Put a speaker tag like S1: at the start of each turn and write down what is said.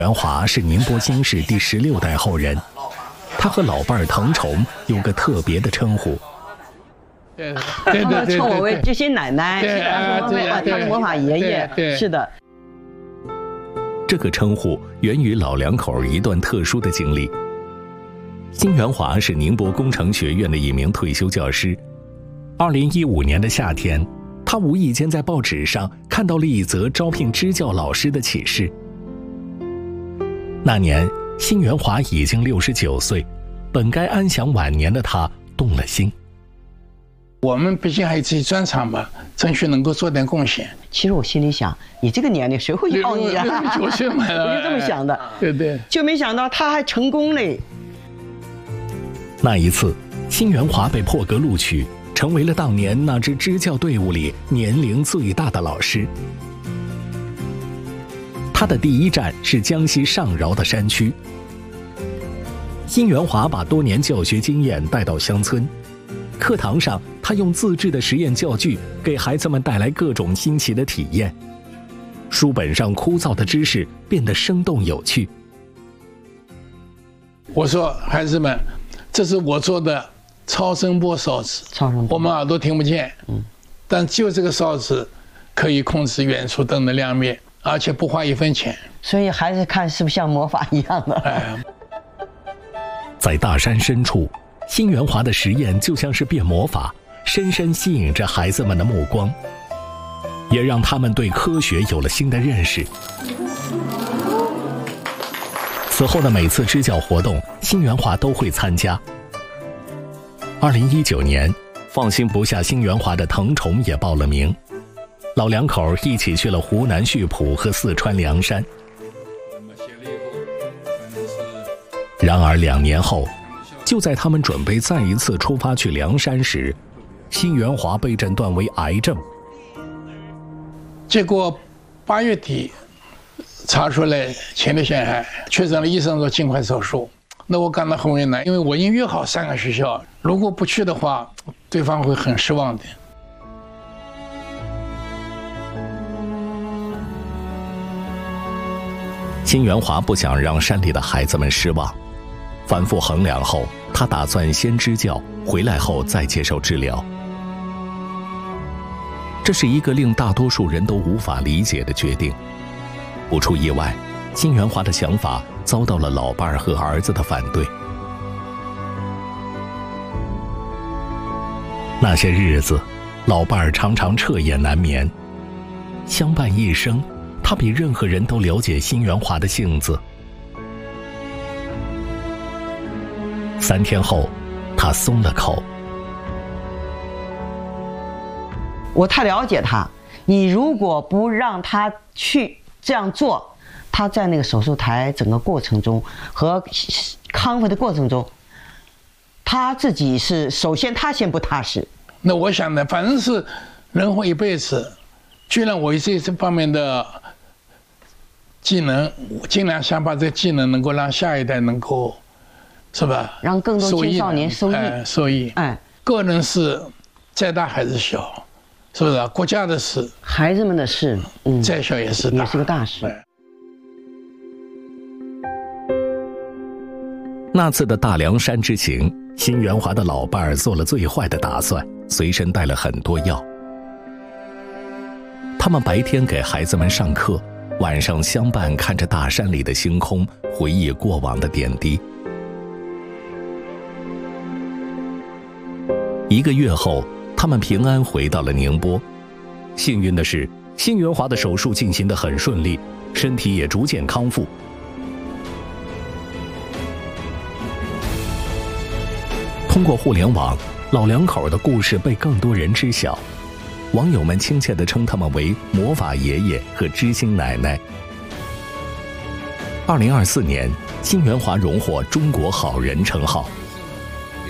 S1: 元华是宁波新市第16代后人，他和老伴儿滕崇有个特别的称呼。
S2: 他们称我为知心奶奶，他是魔法爷爷，是的。
S1: 这个称呼源于老两口一段特殊的经历。辛元华是宁波工程学院的一名退休教师。2015年的夏天，他无意间在报纸上看到了一则招聘支教老师的启事。那年，辛元华已经69岁，本该安享晚年的他动了心。
S3: 我们毕竟还有自己专长嘛，争取能够做点贡献。
S2: 其实我心里想，你这个年龄谁会要你啊
S3: ？69岁嘛，
S2: 我就这么想的。
S3: 对对，
S2: 就没想到他还成功嘞。
S1: 那一次，辛元华被破格录取，成为了当年那支支教队伍里年龄最大的老师。他的第一站是江西上饶的山区。辛元华把多年教学经验带到乡村，课堂上他用自制的实验教具给孩子们带来各种新奇的体验，书本上枯燥的知识变得生动有趣。
S3: 我说孩子们，这是我做的超声波烧纸，我们耳朵听不见，但就这个烧纸可以控制远处灯的亮灭，而且不花1分钱。
S2: 所以孩子看是不是像魔法一样的？
S1: 在大山深处，辛元华的实验就像是变魔法，深深吸引着孩子们的目光，也让他们对科学有了新的认识。此后的每次支教活动，辛元华都会参加。2019年，放心不下辛元华的滕崇也报了名，老两口一起去了湖南溆浦和四川凉山。然而2年后，就在他们准备再一次出发去凉山时，辛元华被诊断为癌症。
S3: 结果8月底查出来前列腺癌，确诊了，医生说尽快手术。那我感到很为难，因为我已经约好3个学校，如果不去的话，对方会很失望的。
S1: 辛元华不想让山里的孩子们失望，反复衡量后，他打算先支教，回来后再接受治疗。这是一个令大多数人都无法理解的决定。不出意外，辛元华的想法遭到了老伴儿和儿子的反对。那些日子，老伴儿常常彻夜难眠。相伴一生，他比任何人都了解辛元华的性子。3天后，他松了口。
S2: 我太了解他，你如果不让他去这样做，他在那个手术台整个过程中和康复的过程中，他自己是首先他先不踏实。
S3: 那我想呢，反正是人活一辈子，既然我有这方面的技能，尽量想把这个技能能够让下一代能够，是吧？
S2: 让更多青少年受益。
S3: 个人事再大还是小，是不是？国家的事，
S2: 孩子们的事，
S3: 再小也是大，
S2: 也是个大事。
S1: 那次的大凉山之行，辛元华的老伴儿做了最坏的打算，随身带了很多药。他们白天给孩子们上课，晚上相伴看着大山里的星空，回忆过往的点滴。1个月后，他们平安回到了宁波。幸运的是，辛元华的手术进行得很顺利，身体也逐渐康复。通过互联网，老两口的故事被更多人知晓，网友们亲切地称他们为魔法爷爷和知心奶奶。2024年，辛元华荣获中国好人称号。